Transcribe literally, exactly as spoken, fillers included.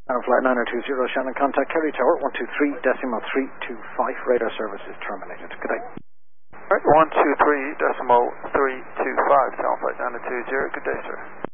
Tower Flight nine oh two zero, Shannon, contact Kerry Tower, one two three decimal three two five, radar service is terminated. Good day. Alright, one two three decimal three two five, Tower Flight nine oh two zero, good day, sir.